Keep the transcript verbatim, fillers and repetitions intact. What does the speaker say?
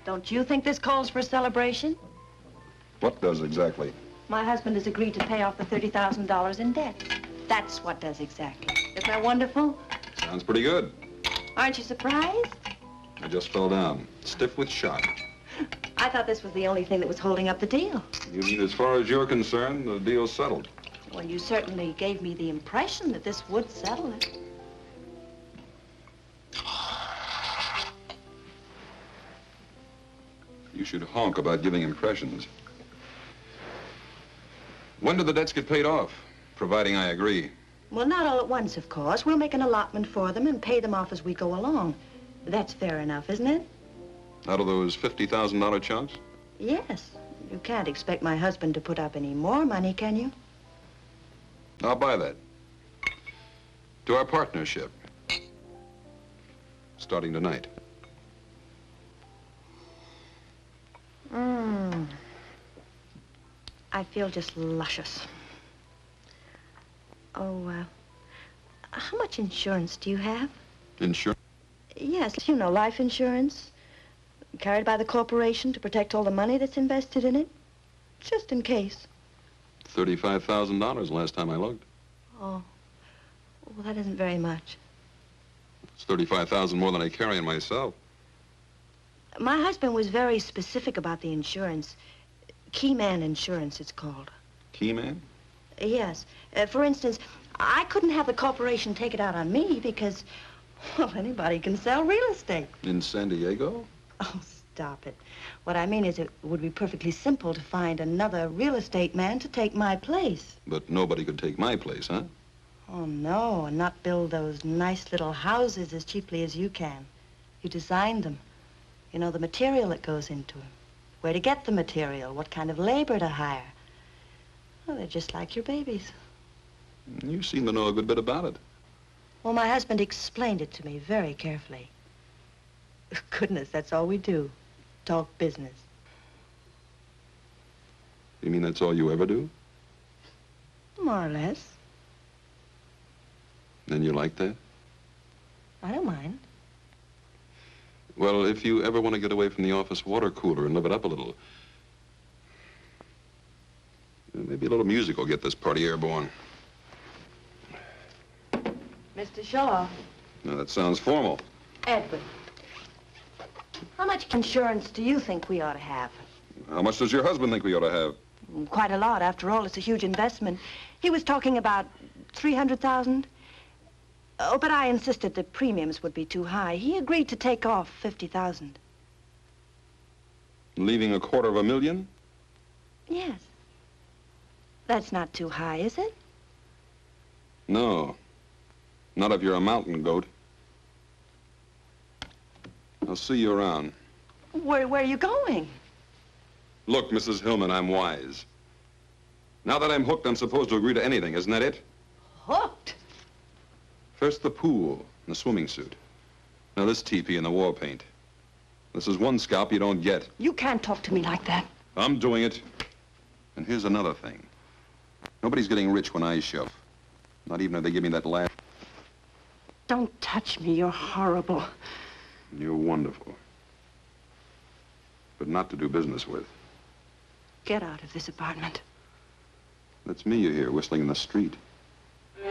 Don't you think this calls for a celebration? What does exactly? My husband has agreed to pay off the thirty thousand dollars in debt. That's what does exactly. Isn't that wonderful? Sounds pretty good. Aren't you surprised? I just fell down, stiff with shock. I thought this was the only thing that was holding up the deal. You mean as far as you're concerned, the deal's settled? Well, you certainly gave me the impression that this would settle it. You should honk about giving impressions. When do the debts get paid off, providing I agree? Well, not all at once, of course. We'll make an allotment for them and pay them off as we go along. That's fair enough, isn't it? Out of those fifty thousand dollar chunks? Yes. You can't expect my husband to put up any more money, can you? I'll buy that. To our partnership. Starting tonight. Mmm. I feel just luscious. Oh, uh, how much insurance do you have? Insurance? Yes, you know, life insurance. Carried by the corporation to protect all the money that's invested in it. Just in case. thirty-five thousand dollars last time I looked. Oh, well, that isn't very much. It's thirty-five thousand more than I carry in myself. My husband was very specific about the insurance. Keyman Insurance, it's called. Keyman? Yes. Uh, for instance, I couldn't have the corporation take it out on me because, well, anybody can sell real estate. In San Diego? Oh, stop it. What I mean is it would be perfectly simple to find another real estate man to take my place. But nobody could take my place, huh? Oh, no, and not build those nice little houses as cheaply as you can. You designed them. You know the material that goes into them. Where to get the material, what kind of labor to hire. Well, they're just like your babies. You seem to know a good bit about it. Well, my husband explained it to me very carefully. Goodness, that's all we do. Talk business. You mean that's all you ever do? More or less. Then you like that? I don't mind. Well, if you ever want to get away from the office water cooler and live it up a little, maybe a little music will get this party airborne. Mister Shaw. Now, that sounds formal. Edward. How much insurance do you think we ought to have? How much does your husband think we ought to have? Quite a lot. After all, it's a huge investment. He was talking about three hundred thousand. Oh, but I insisted the premiums would be too high. He agreed to take off fifty thousand. Leaving a quarter of a million? Yes. That's not too high, is it? No. Not if you're a mountain goat. I'll see you around. Where, where are you going? Look, Missus Hillman, I'm wise. Now that I'm hooked, I'm supposed to agree to anything, isn't that it? Hooked? First the pool and the swimming suit. Now this teepee and the war paint. This is one scalp you don't get. You can't talk to me like that. I'm doing it. And here's another thing. Nobody's getting rich when I shove. Not even if they give me that laugh. Don't touch me. You're horrible. You're wonderful. But not to do business with. Get out of this apartment. That's me you hear whistling in the street.